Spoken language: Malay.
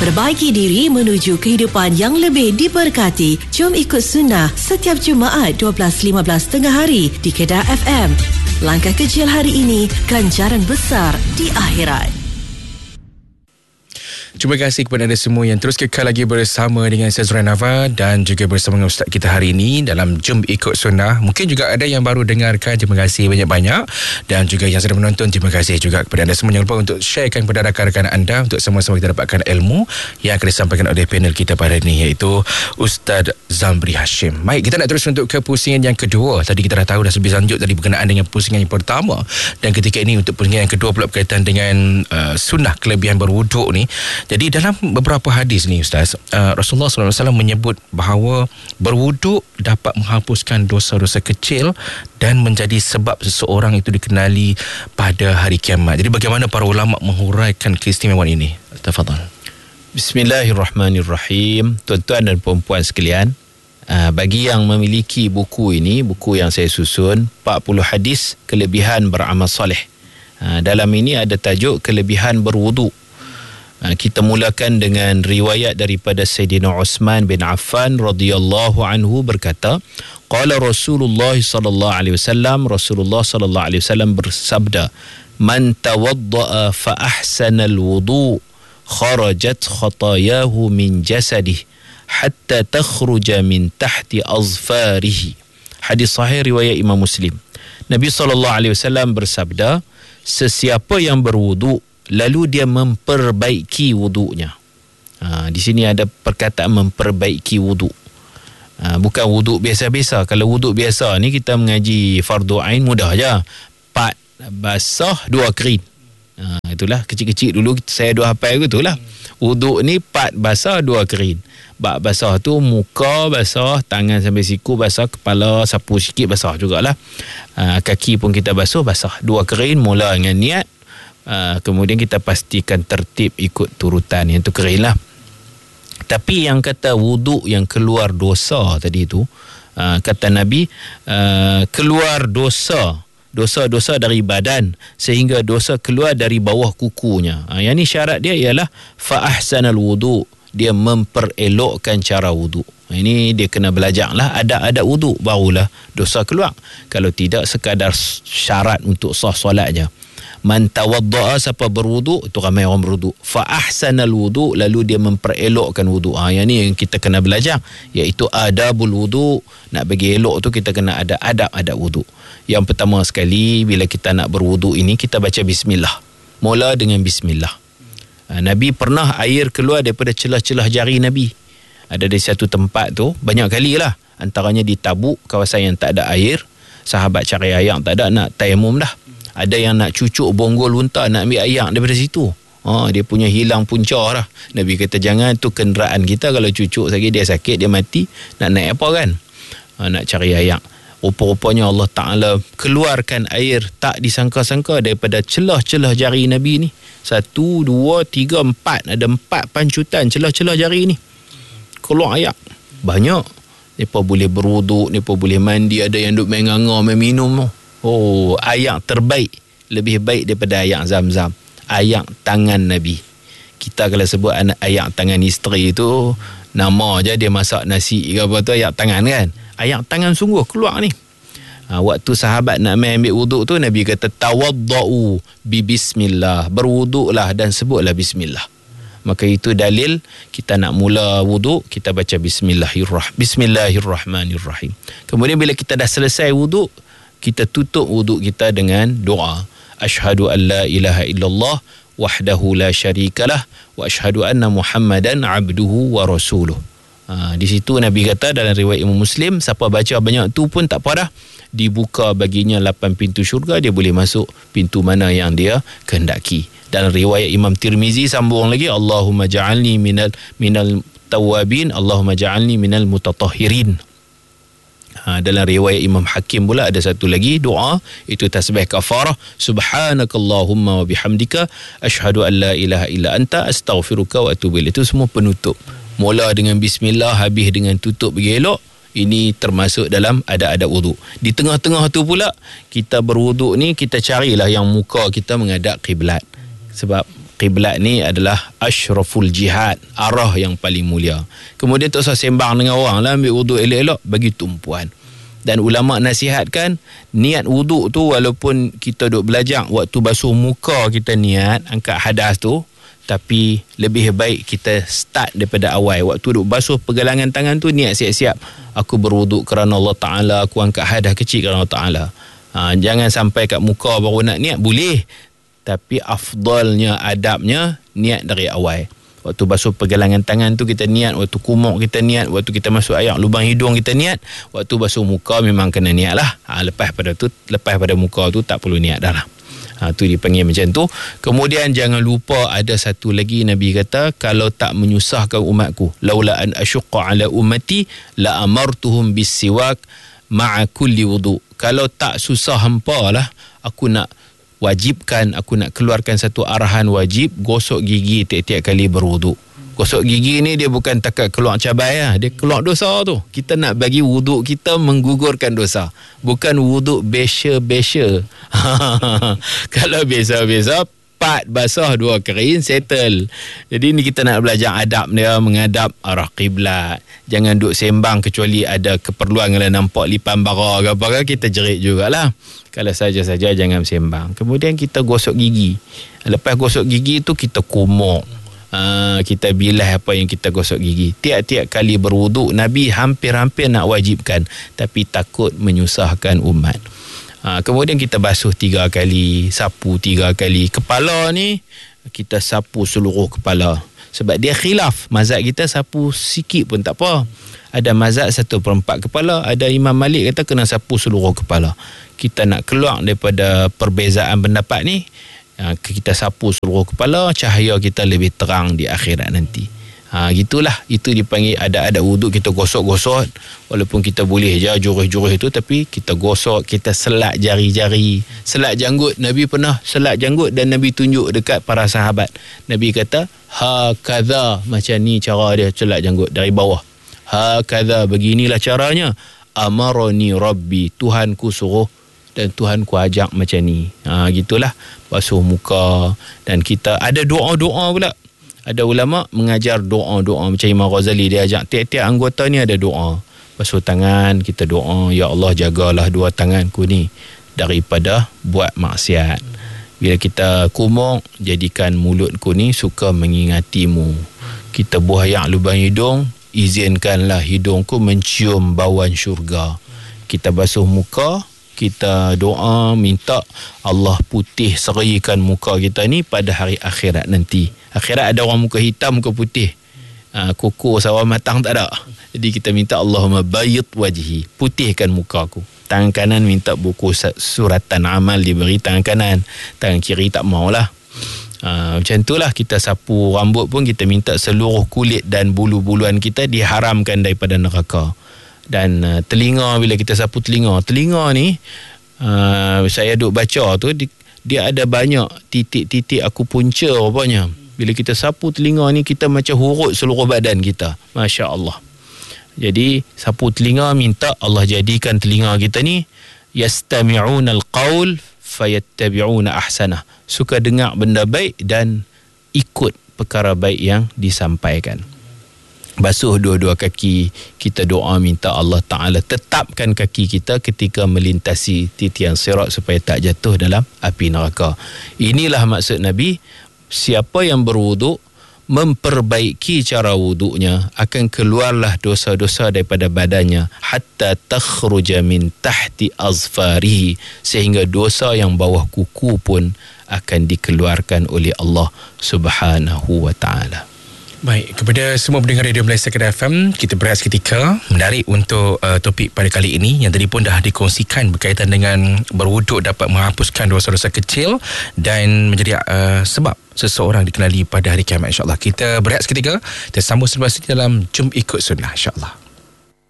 Perbaiki diri menuju kehidupan yang lebih diberkati. Jom ikut sunnah setiap Jumaat 12.15 tengah hari di Kedah FM. Langkah kecil hari ini, ganjaran besar di akhirat. Terima kasih kepada anda semua yang terus kekal lagi bersama dengan saya Zurain Nava dan juga bersama dengan Ustaz kita hari ini dalam Jom Ikut Sunnah. Mungkin juga ada yang baru dengarkan, terima kasih banyak-banyak, dan juga yang sedang menonton, terima kasih juga kepada anda semua. Jangan lupa untuk sharekan kepada rakan-rakan anda untuk sama-sama kita dapatkan ilmu yang akan disampaikan oleh panel kita pada hari ini, iaitu Ustaz Zamri Hashim. Baik, kita nak terus untuk ke pusingan yang kedua. Tadi kita dah tahu dah lebih lanjut tadi berkenaan dengan pusingan yang pertama, dan ketika ini untuk pusingan yang kedua pula berkaitan dengan sunnah kelebihan berwuduk ni. Jadi dalam beberapa hadis ni Ustaz, Rasulullah SAW menyebut bahawa berwuduk dapat menghapuskan dosa-dosa kecil dan menjadi sebab seseorang itu dikenali pada hari kiamat. Jadi bagaimana para ulama menghuraikan keistimewaan ini? Tafadhal. Bismillahirrahmanirrahim. Tuan-tuan dan puan-puan sekalian, bagi yang memiliki buku ini, buku yang saya susun, 40 hadis kelebihan beramal soleh. Dalam ini ada tajuk kelebihan berwuduk. Kita mulakan dengan riwayat daripada Sayyidina Uthman bin Affan radhiyallahu anhu berkata, qala Rasulullah sallallahu alaihi wasallam, Rasulullah sallallahu alaihi wasallam bersabda, man tawaddaa fa ahsana alwudu kharajat khatayahu min jasadih hatta takhruja min tahti azfarihi. Hadis sahih riwayat Imam Muslim. Nabi sallallahu alaihi wasallam bersabda, sesiapa yang berwuduk lalu dia memperbaiki wuduknya. Di sini ada perkataan memperbaiki wuduk. Bukan wuduk biasa-biasa. Kalau wuduk biasa ni kita mengaji fardu ain mudah je. 4 basah 2 kering. Itulah kecil-kecil dulu saya dah hafal itulah. Wuduk ni 4 basah 2 kering. Bak basah tu muka basah, tangan sampai siku basah, kepala sapu sikit basah jugalah. Kaki pun kita basah 2 kering mula dengan niat. Kemudian kita pastikan tertib ikut turutan, yang tu kering lah. Tapi yang kata wuduk yang keluar dosa tadi tu, kata Nabi, keluar dosa dari badan sehingga dosa keluar dari bawah kukunya. Yang ni syarat dia ialah fa ahsanal wuduk, dia memperelokkan cara wuduk. Ini dia kena belajar lah adab-adab wuduk, barulah dosa keluar. Kalau tidak sekadar syarat untuk sah solat je. Man tawadda'a, siapa berwuduk, itu ramai orang berwuduk, fa ahsanal wuduk, lalu dia memperelokkan wuduk. Yang ni yang kita kena belajar, iaitu adabul wuduk. Nak bagi elok tu kita kena ada adab-adab wuduk. Yang pertama sekali, bila kita nak berwuduk ini, kita baca bismillah. Mula dengan bismillah. Nabi pernah air keluar daripada celah-celah jari Nabi. Ada di satu tempat tu, banyak kali lah, antaranya di Tabuk, kawasan yang tak ada air. Sahabat cari air tak ada, nak tayamum dah. Ada yang nak cucuk bonggol unta, nak ambil air daripada situ. Dia punya hilang punca dah. Nabi kata jangan, tu kenderaan kita, kalau cucuk lagi dia sakit, dia mati, nak naik apa kan? Nak cari air. Rupa-rupanya Allah Ta'ala keluarkan air tak disangka-sangka daripada celah-celah jari Nabi ni. 1, 2, 3, 4. Ada 4 pancutan celah-celah jari ni. Keluar air banyak. Mereka boleh berwuduk, mereka boleh mandi. Ada yang duk main nganga, main minum. Air terbaik, lebih baik daripada air Zam-Zam, air tangan Nabi. Kita kalau sebut air tangan isteri tu, nama je dia masak nasi ke apa tu, air tangan kan. Air tangan sungguh keluar ni. Waktu sahabat nak main ambil wuduk tu, Nabi kata tawadda'u bi bismillah, berwuduklah dan sebutlah bismillah. Maka itu dalil kita nak mula wuduk, kita baca Bismillahirrahmanirrahim. Kemudian bila kita dah selesai wuduk, kita tutup wuduk kita dengan doa. Asyhadu an la ilaha illallah wahdahu la syarikalah wa asyhadu anna Muhammadan abduhu wa rasuluh. Di situ Nabi kata dalam riwayat Imam Muslim, siapa baca banyak tu pun tak apa dah, dibuka baginya 8 pintu syurga, dia boleh masuk pintu mana yang dia kehendaki. Dalam riwayat Imam Tirmizi sambung lagi, Allahumma ja'alni minal tawabin, Allahumma ja'alni minal mutatahhirin. Dalam riwayat Imam Hakim pula ada satu lagi doa, itu tasbih kafarah, subhanakallahumma wa bihamdika asyhadu an la ilaha illa anta astaghfiruka wa atubu ilaik. Itu semua penutup. Mula dengan bismillah, habis dengan tutup bagi elok. Ini termasuk dalam adab-adab wuduk. Di tengah-tengah tu pula kita berwuduk ni, kita carilah yang muka kita menghadap kiblat. Sebab Qiblat ni adalah asyraful jihad, arah yang paling mulia. Kemudian tak usah sembang dengan orang lah, ambil wuduk elok-elok bagi tumpuan. Dan ulama nasihatkan niat wuduk tu, walaupun kita duk belajar waktu basuh muka kita niat angkat hadas tu, tapi lebih baik kita start daripada awal. Waktu duk basuh pergelangan tangan tu niat siap-siap, aku berwuduk kerana Allah Ta'ala, aku angkat hadas kecil kerana Allah Ta'ala. Jangan sampai kat muka baru nak niat, boleh, tapi afdalnya, adabnya niat dari awal. Waktu basuh pergelangan tangan tu kita niat, waktu kumuk kita niat, waktu kita masuk air lubang hidung kita niat, waktu basuh muka memang kena niat lah. Lepas pada muka tu tak perlu niat dah lah. Tu dipanggil macam tu. Kemudian jangan lupa ada satu lagi, Nabi kata, kalau tak menyusahkan umatku, laula an asyqa ala ummati la amartuhum bisiwak ma'a kulli wudu. Kalau tak susah hampa lah, aku nak wajibkan, aku nak keluarkan satu arahan wajib gosok gigi tiap-tiap kali berwuduk. Gosok gigi ni dia bukan takat keluar cabai lah, dia keluar dosa tu. Kita nak bagi wuduk kita menggugurkan dosa, bukan wuduk besya-besya. Kalau biasa-biasa, pat basah, dua kering, settle. Jadi ni kita nak belajar adab dia, mengadap arah kiblat. Jangan duk sembang kecuali ada keperluan, kalau nampak lipan bara ke apa, kita jerit jugalah. Kalau saja-saja jangan sembang. Kemudian kita gosok gigi. Lepas gosok gigi tu kita kumuk. Kita bilas apa yang kita gosok gigi. Tiap-tiap kali berwuduk Nabi hampir-hampir nak wajibkan, tapi takut menyusahkan umat. Kemudian kita basuh 3 kali, sapu 3 kali. Kepala ni kita sapu seluruh kepala. Sebab dia khilaf. Mazhab kita sapu sikit pun tak apa. Ada mazhab 1/4 kepala. Ada Imam Malik kata kena sapu seluruh kepala. Kita nak keluar daripada perbezaan pendapat ni, kita sapu seluruh kepala, cahaya kita lebih terang di akhirat nanti. Gitulah, itu dipanggil ada wuduk. Kita gosok-gosok, walaupun kita boleh je jurus-jurus itu, tapi kita gosok, kita selak jari-jari, selak janggut. Nabi pernah selak janggut dan Nabi tunjuk dekat para sahabat. Nabi kata, hakadha, macam ni cara dia selak janggut dari bawah. Hakadha, beginilah caranya. Amaroni Rabbi, Tuhanku suruh dan Tuhanku ajak macam ni. Gitulah, basuh muka. Dan kita ada doa-doa pula. Ada ulama mengajar doa-doa macam Imam Ghazali, dia ajak tiap-tiap anggota ni ada doa. Basuh tangan, kita doa, ya Allah jagalah dua tanganku ni daripada buat maksiat. Bila kita kumuk, jadikan mulutku ni suka mengingatimu. Kita buayak lubang hidung, izinkanlah hidungku mencium bauan syurga. Kita basuh muka, kita doa minta Allah putih serikan muka kita ni pada hari akhirat nanti. Akhirat ada orang muka hitam, muka putih, kuku sawah matang tak ada. Jadi kita minta Allahumma bayyid wajhi, putihkan mukaku. Tangan kanan minta buku suratan amal diberi tangan kanan, tangan kiri tak maulah. Macam itulah. Kita sapu rambut pun kita minta seluruh kulit dan bulu-buluan kita diharamkan daripada neraka. Dan telinga, bila kita sapu telinga ni, saya duk baca tu, dia ada banyak titik-titik akupuncer rupanya. Bila kita sapu telinga ni, kita macam hurut seluruh badan kita. Masya Allah. Jadi sapu telinga, minta Allah jadikan telinga kita ni yastami'una al-qawl fayattabi'una ahsanah, suka dengar benda baik dan ikut perkara baik yang disampaikan. Basuh dua-dua kaki, kita doa minta Allah Ta'ala tetapkan kaki kita ketika melintasi titian sirat supaya tak jatuh dalam api neraka. Inilah maksud Nabi, siapa yang berwuduk memperbaiki cara wuduknya, akan keluarlah dosa-dosa daripada badannya hatta takhruja min tahti azfarihi, sehingga dosa yang bawah kuku pun akan dikeluarkan oleh Allah Subhanahu wa ta'ala. Baik, kepada semua pendengar Radio Malaysia Kedah FM, kita berehat seketika. Menarik untuk topik pada kali ini yang tadi pun dah dikongsikan berkaitan dengan berwuduk dapat menghapuskan dosa-dosa kecil dan menjadi sebab seseorang dikenali pada hari kiamat, insyaAllah. Kita berehat seketika dan sambung selepas ini dalam Jom Ikut Sunnah, insyaAllah.